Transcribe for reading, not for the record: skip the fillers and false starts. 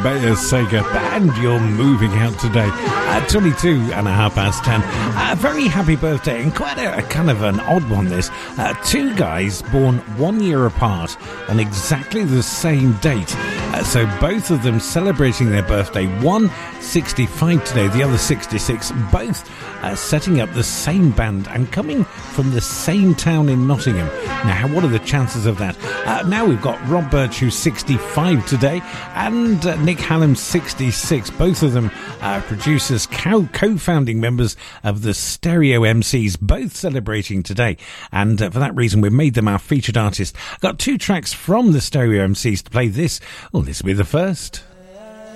Sega Band, you're moving out today at 22 and a half past 10. A very happy birthday, and quite a kind of an odd one this. Two guys born 1 year apart on exactly the same date. So both of them celebrating their birthday. One 65 today, the other 66. Both setting up the same band and coming from the same town in Nottingham. Now, what are the chances of that? Now we've got Rob Birch, who's 65 today, and Nick Hallam, 66. Both of them producers, co-founding members of the Stereo MCs, both celebrating today. And for that reason, we've made them our featured artist. Got two tracks from the Stereo MCs to play this. Well, this will be the first.